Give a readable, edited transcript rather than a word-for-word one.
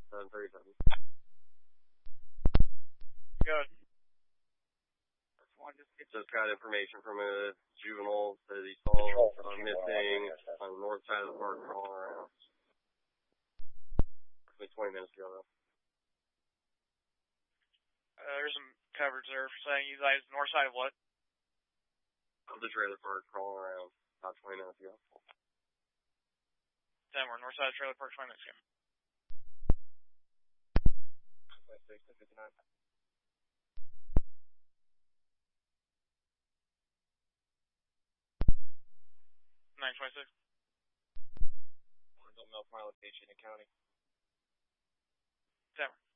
737. Good. Just got information from a juvenile that he saw missing on the north side of the park crawling around. Approximately 20 minutes ago, though. There's some coverage there saying you guys north side of what? Of the trailer park crawling around about 20 minutes ago. Then we're north side of the trailer park 20 minutes ago. 26 to 59. 926. Don't know my location in county. 10.